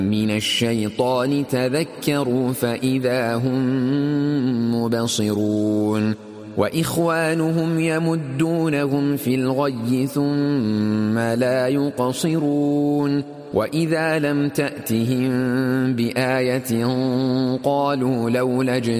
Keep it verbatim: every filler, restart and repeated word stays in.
من الشيطان تذكروا فإذا هم مبصرون وإخوانهم يمدونهم في الغي ثم لا يقصرون وإذا لم تأتهم بآية قالوا لولا